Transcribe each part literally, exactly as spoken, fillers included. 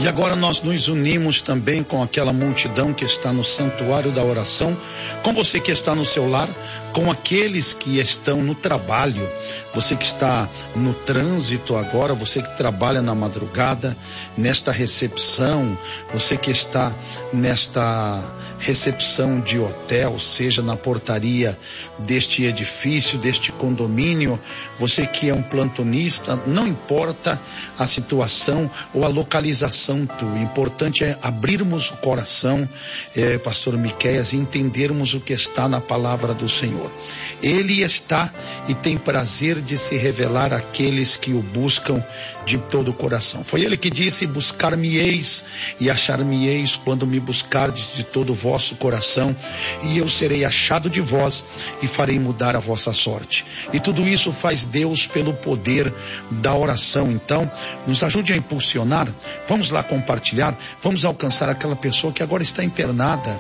E agora nós nos unimos também com aquela multidão que está no santuário da oração, com você que está no seu lar, com aqueles que estão no trabalho, você que está no trânsito agora, você que trabalha na madrugada, nesta recepção, você que está nesta recepção de hotel, seja na portaria deste edifício, deste condomínio, você que é um plantonista, não importa a situação ou a localização tua, o importante é abrirmos o coração, eh, pastor Miqueias, e entendermos o que está na palavra do Senhor. Ele está e tem prazer de se revelar àqueles que o buscam de todo o coração. Foi ele que disse: buscar-me-eis e achar-me-eis quando me buscardes de todo o vosso coração, e eu serei achado de vós e farei mudar a vossa sorte. E tudo isso faz Deus pelo poder da oração. Então, nos ajude a impulsionar, vamos lá compartilhar, vamos alcançar aquela pessoa que agora está internada.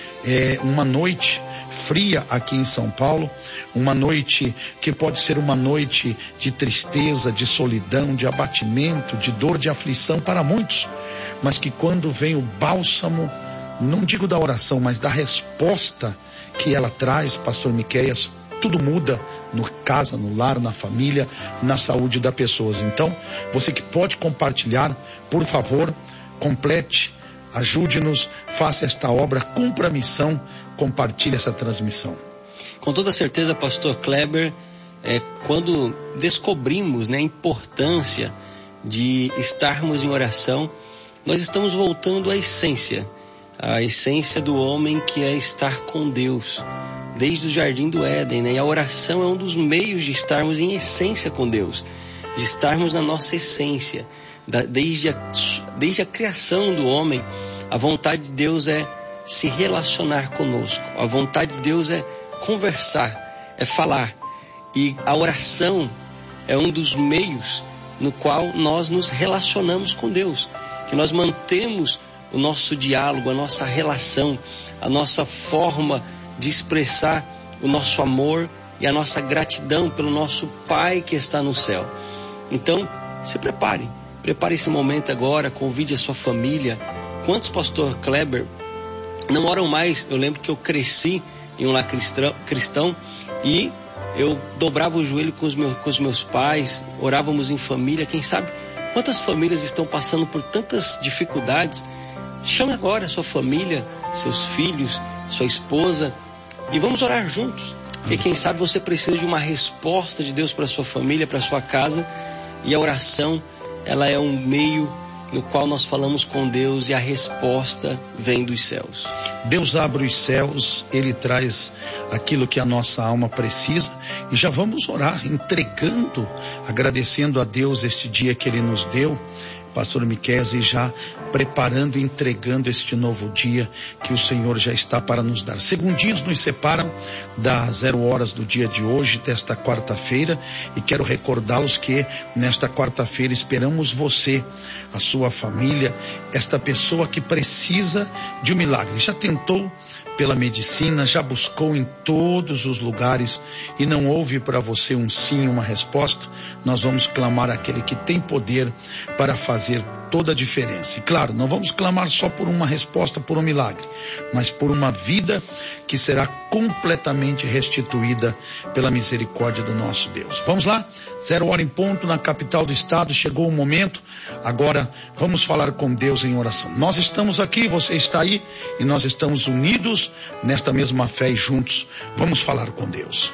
É uma noite fria aqui em São Paulo, uma noite que pode ser uma noite de tristeza, de solidão, de abatimento, de dor, de aflição para muitos, mas que quando vem o bálsamo, não digo da oração, mas da resposta que ela traz, pastor Miqueias, tudo muda no casa, no lar, na família, na saúde das pessoas. Então, você que pode compartilhar, por favor, complete, ajude-nos, faça esta obra, cumpra a missão, compartilhe essa transmissão. Com toda certeza, pastor Kleber, é, quando descobrimos, né, a importância de estarmos em oração, nós estamos voltando à essência, a essência do homem, que é estar com Deus, desde o jardim do Éden, né? E a oração é um dos meios de estarmos em essência com Deus, de estarmos na nossa essência. Da, desde, a, desde a criação do homem, a vontade de Deus é se relacionar conosco, a vontade de Deus é conversar, é falar, e a oração é um dos meios no qual nós nos relacionamos com Deus, que nós mantemos o nosso diálogo, a nossa relação, a nossa forma de expressar o nosso amor e a nossa gratidão pelo nosso Pai que está no céu. Então, se prepare. Prepare esse momento agora, convide a sua família. Quantos, pastor Kleber, não oram mais? Eu lembro que eu cresci em um lar cristão, cristão e eu dobrava o joelho com os, meus, com os meus pais, orávamos em família. Quem sabe quantas famílias estão passando por tantas dificuldades? Chame agora a sua família, seus filhos, sua esposa, e vamos orar juntos. Porque quem sabe você precisa de uma resposta de Deus para sua família, para sua casa, e a oração, ela é um meio no qual nós falamos com Deus e a resposta vem dos céus. Deus abre os céus, Ele traz aquilo que a nossa alma precisa, e já vamos orar, entregando, agradecendo a Deus este dia que Ele nos deu, pastor Miqueias, e já preparando e entregando este novo dia que o Senhor já está para nos dar. Segundinhos nos separam das zero horas do dia de hoje, desta quarta-feira, e quero recordá-los que nesta quarta-feira esperamos você, a sua família, esta pessoa que precisa de um milagre. Já tentou pela medicina, já buscou em todos os lugares e não houve para você um sim, uma resposta. Nós vamos clamar àquele que tem poder para fazer toda a diferença. E claro, não vamos clamar só por uma resposta, por um milagre, mas por uma vida que será completamente restituída pela misericórdia do nosso Deus. Vamos lá? Zero hora em ponto na capital do estado, chegou o momento. Agora vamos falar com Deus em oração. Nós estamos aqui, você está aí, e nós estamos unidos nesta mesma fé e juntos vamos falar com Deus.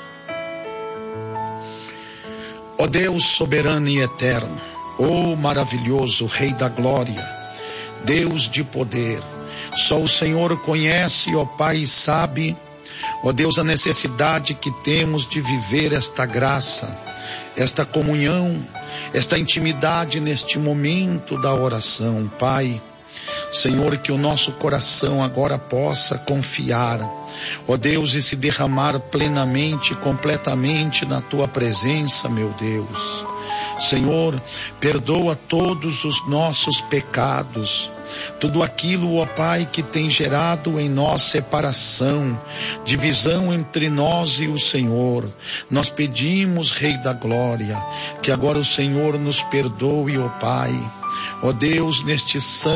Ó Deus soberano e eterno, ó maravilhoso Rei da Glória, Deus de poder, só o Senhor conhece, ó Pai, e sabe, ó Deus, a necessidade que temos de viver esta graça, esta comunhão, esta intimidade neste momento da oração, Pai. Senhor, que o nosso coração agora possa confiar, ó Deus, e se derramar plenamente, completamente na Tua presença, meu Deus. Senhor, perdoa todos os nossos pecados, tudo aquilo, ó Pai, que tem gerado em nós separação, divisão entre nós e o Senhor. Nós pedimos, Rei da Glória, que agora o Senhor nos perdoe, ó Pai. Ó Deus, neste santo